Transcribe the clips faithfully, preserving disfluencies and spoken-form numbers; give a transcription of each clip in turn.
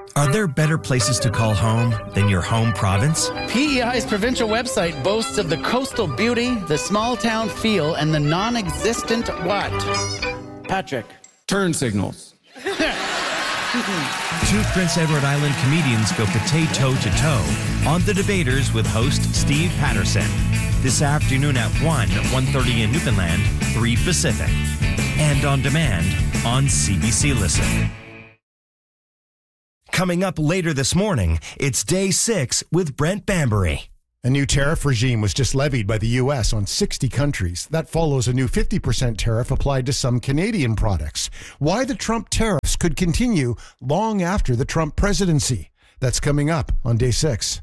Are there better places to call home than your home province? P E I's provincial website boasts of the coastal beauty, the small town feel, and the non-existent what? Patrick. Turn signals. Two Prince Edward Island comedians go potato to toe on The Debaters with host Steve Patterson. This afternoon at one, one thirty in Newfoundland, three Pacific. And on demand on C B C Listen. Coming up later this morning, it's Day six with Brent Bambury. A new tariff regime was just levied by the U S on sixty countries. That follows a new fifty percent tariff applied to some Canadian products. Why the Trump tariffs could continue long after the Trump presidency. That's coming up on Day six.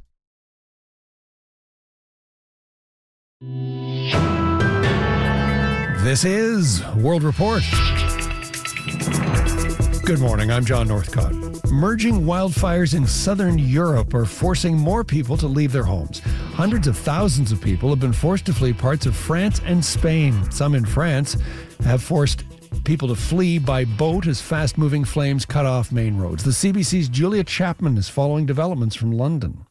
This is World Report. Good morning, I'm John Northcott. Merging wildfires in southern Europe are forcing more people to leave their homes. Hundreds of thousands of people have been forced to flee parts of France and Spain. Some in France have forced people to flee by boat as fast-moving flames cut off main roads. The C B C's Julia Chapman is following developments from London.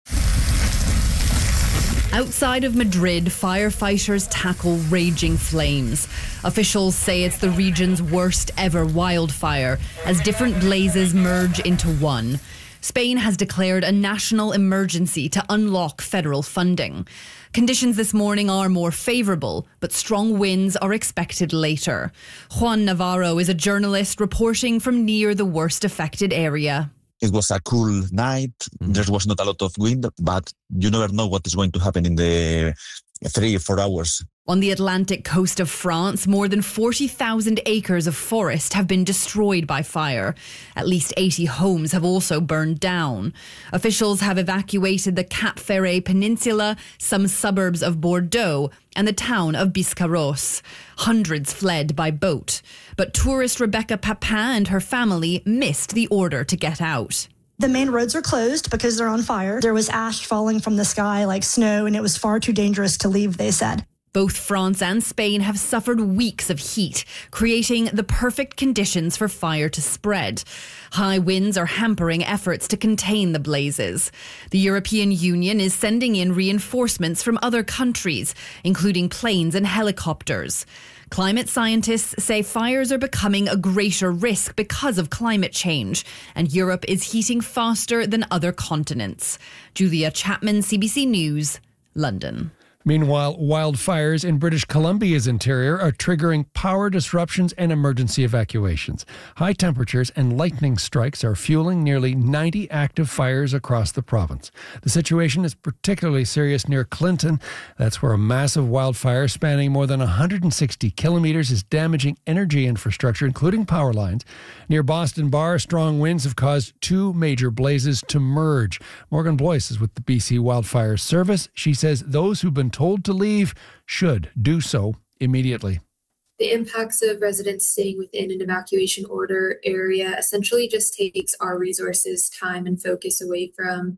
Outside of Madrid, firefighters tackle raging flames. Officials say it's the region's worst ever wildfire as different blazes merge into one. Spain has declared a national emergency to unlock federal funding. Conditions this morning are more favourable, but strong winds are expected later. Juan Navarro is a journalist reporting from near the worst affected area. It was a cool night. There was not a lot of wind, but you never know what is going to happen in the three or four hours. On the Atlantic coast of France, more than forty thousand acres of forest have been destroyed by fire. At least eighty homes have also burned down. Officials have evacuated the Cap Ferret Peninsula, some suburbs of Bordeaux, and the town of Biscarrosse. Hundreds fled by boat. But tourist Rebecca Papin and her family missed the order to get out. The main roads are closed because they're on fire. There was ash falling from the sky like snow, and it was far too dangerous to leave, they said. Both France and Spain have suffered weeks of heat, creating the perfect conditions for fire to spread. High winds are hampering efforts to contain the blazes. The European Union is sending in reinforcements from other countries, including planes and helicopters. Climate scientists say fires are becoming a greater risk because of climate change, and Europe is heating faster than other continents. Julia Chapman, C B C News, London. Meanwhile, wildfires in British Columbia's interior are triggering power disruptions and emergency evacuations. High temperatures and lightning strikes are fueling nearly ninety active fires across the province. The situation is particularly serious near Clinton. That's where a massive wildfire spanning more than one hundred sixty kilometres is damaging energy infrastructure, including power lines. Near Boston Bar, strong winds have caused two major blazes to merge. Morgan Blois is with the B C Wildfire Service. She says those who've been told to leave should do so immediately. The impacts of residents staying within an evacuation order area essentially just takes our resources, time, and focus away from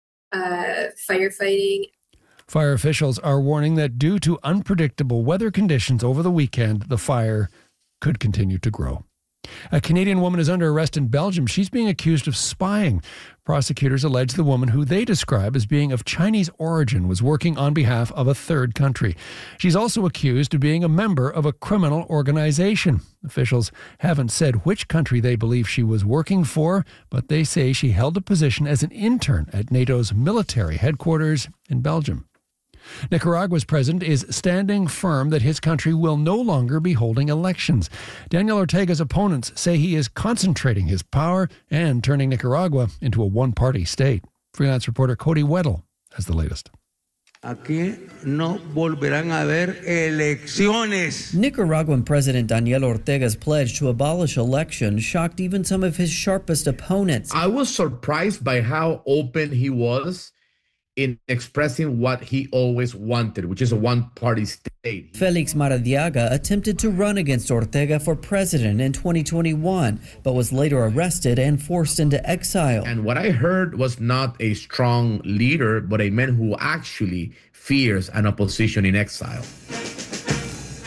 uh, firefighting. Fire officials are warning that due to unpredictable weather conditions over the weekend, the fire could continue to grow. A Canadian woman is under arrest in Belgium. She's being accused of spying. Prosecutors allege the woman, who they describe as being of Chinese origin, was working on behalf of a third country. She's also accused of being a member of a criminal organization. Officials haven't said which country they believe she was working for, but they say she held a position as an intern at NATO's military headquarters in Belgium. Nicaragua's president is standing firm that his country will no longer be holding elections. Daniel Ortega's opponents say he is concentrating his power and turning Nicaragua into a one-party state. Freelance reporter Cody Weddle has the latest. Aquí no volverán a haber elecciones. Nicaraguan President Daniel Ortega's pledge to abolish elections shocked even some of his sharpest opponents. I was surprised by how open he was in expressing what he always wanted, which is a one-party state. Felix Maradiaga attempted to run against Ortega for president in twenty twenty-one, but was later arrested and forced into exile. And what I heard was not a strong leader, but a man who actually fears an opposition in exile.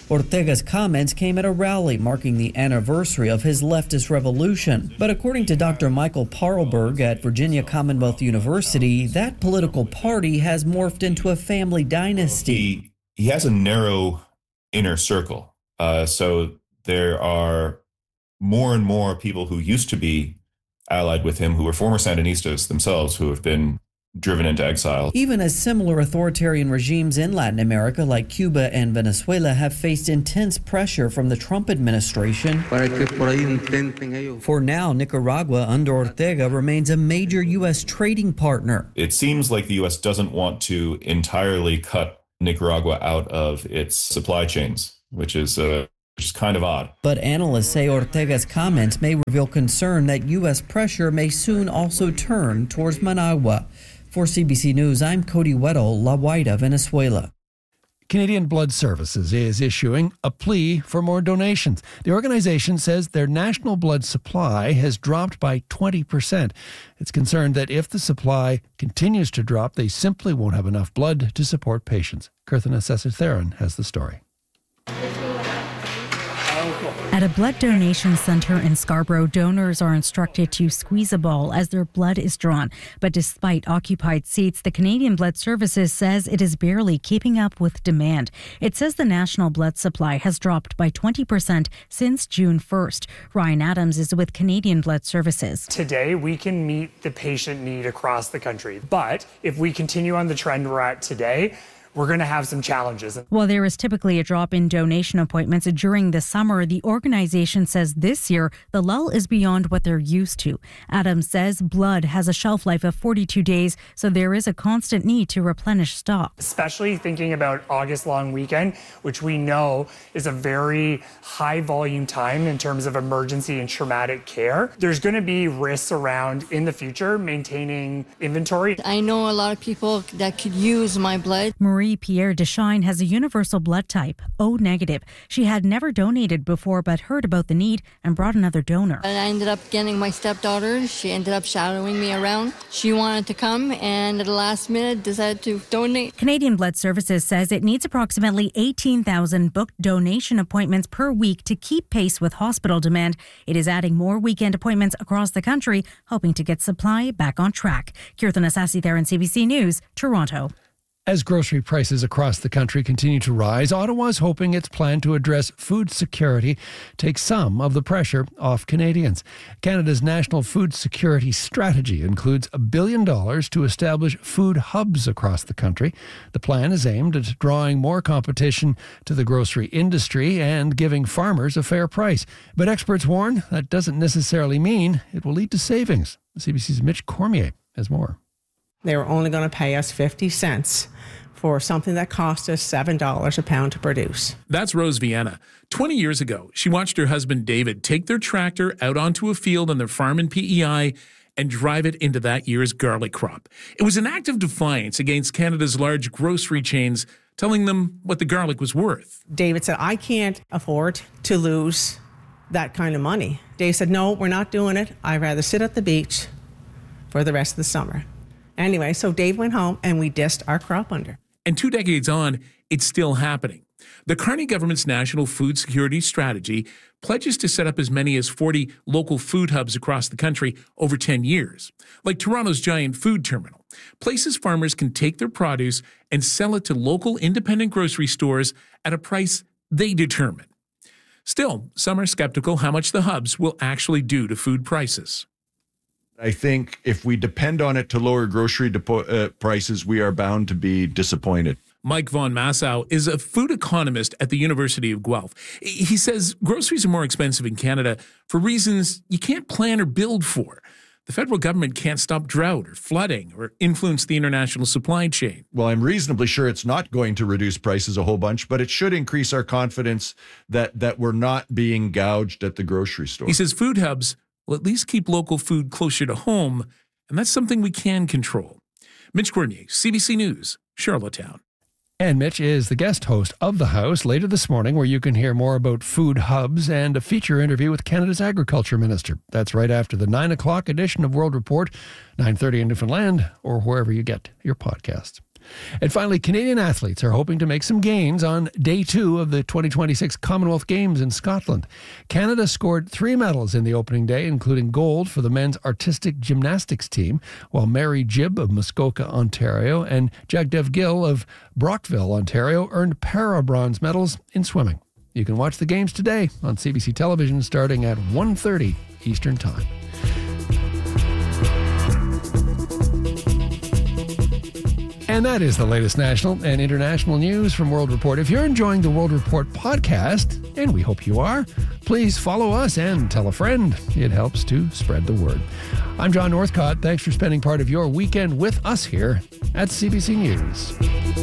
Ortega's comments came at a rally marking the anniversary of his leftist revolution. But according to Doctor Michael Parlberg at Virginia Commonwealth University, that political party has morphed into a family dynasty. He, he has a narrow inner circle. Uh, so there are more and more people who used to be allied with him who were former Sandinistas themselves who have been driven into exile. Even as similar authoritarian regimes in Latin America like Cuba and Venezuela have faced intense pressure from the Trump administration, for now Nicaragua under Ortega remains a major U S trading partner. It seems like the U S doesn't want to entirely cut Nicaragua out of its supply chains, which is uh, which is kind of odd. But analysts say Ortega's comments may reveal concern that U S pressure may soon also turn towards Managua. For C B C News, I'm Cody Weddle, La Guaira, Venezuela. Canadian Blood Services is issuing a plea for more donations. The organization says their national blood supply has dropped by twenty percent. It's concerned that if the supply continues to drop, they simply won't have enough blood to support patients. Kirthana Sesatharan has the story. At a blood donation center in Scarborough, donors are instructed to squeeze a ball as their blood is drawn. But despite occupied seats, the Canadian Blood Services says it is barely keeping up with demand. It says the national blood supply has dropped by twenty percent since June first. Ryan Adams is with Canadian Blood Services. Today, we can meet the patient need across the country. But if we continue on the trend we're at today, we're going to have some challenges. While there is typically a drop in donation appointments during the summer, the organization says this year the lull is beyond what they're used to. Adams says blood has a shelf life of forty-two days, so there is a constant need to replenish stock. Especially thinking about August long weekend, which we know is a very high volume time in terms of emergency and traumatic care. There's going to be risks around in the future maintaining inventory. I know a lot of people that could use my blood. Marie Pierre Deschine has a universal blood type, O negative. She had never donated before but heard about the need and brought another donor. And I ended up getting my stepdaughter. She ended up shadowing me around. She wanted to come and at the last minute decided to donate. Canadian Blood Services says it needs approximately eighteen thousand booked donation appointments per week to keep pace with hospital demand. It is adding more weekend appointments across the country, hoping to get supply back on track. Kirthana Sesatharan, C B C News, Toronto. As grocery prices across the country continue to rise, Ottawa's hoping its plan to address food security takes some of the pressure off Canadians. Canada's National Food Security Strategy includes a billion dollars to establish food hubs across the country. The plan is aimed at drawing more competition to the grocery industry and giving farmers a fair price. But experts warn that doesn't necessarily mean it will lead to savings. C B C's Mitch Cormier has more. They were only going to pay us fifty cents for something that cost us seven dollars a pound to produce. That's Rose Vienna. twenty years ago, she watched her husband David take their tractor out onto a field on their farm in P E I and drive it into that year's garlic crop. It was an act of defiance against Canada's large grocery chains, telling them what the garlic was worth. David said, I can't afford to lose that kind of money. Dave said, no, we're not doing it. I'd rather sit at the beach for the rest of the summer. Anyway, so Dave went home and we dissed our crop under. And two decades on, it's still happening. The Carney government's National Food Security Strategy pledges to set up as many as forty local food hubs across the country over ten years, like Toronto's Giant Food Terminal, places farmers can take their produce and sell it to local independent grocery stores at a price they determine. Still, some are skeptical how much the hubs will actually do to food prices. I think if we depend on it to lower grocery depo- uh, prices, we are bound to be disappointed. Mike Von Massow is a food economist at the University of Guelph. He says groceries are more expensive in Canada for reasons you can't plan or build for. The federal government can't stop drought or flooding or influence the international supply chain. Well, I'm reasonably sure it's not going to reduce prices a whole bunch, but it should increase our confidence that, that we're not being gouged at the grocery store. He says food hubs will at least keep local food closer to home, and that's something we can control. Mitch Cormier, C B C News, Charlottetown. And Mitch is the guest host of The House later this morning, where you can hear more about food hubs and a feature interview with Canada's Agriculture Minister. That's right after the nine o'clock edition of World Report, nine thirty in Newfoundland, or wherever you get your podcasts. And finally, Canadian athletes are hoping to make some gains on day two of the twenty twenty-six Commonwealth Games in Scotland. Canada scored three medals in the opening day, including gold for the men's artistic gymnastics team, while Mary Gibb of Muskoka, Ontario, and Jagdev Gill of Brockville, Ontario, earned para-bronze medals in swimming. You can watch the games today on C B C Television starting at one thirty Eastern Time. And that is the latest national and international news from World Report. If you're enjoying the World Report podcast, and we hope you are, please follow us and tell a friend. It helps to spread the word. I'm John Northcott. Thanks for spending part of your weekend with us here at C B C News.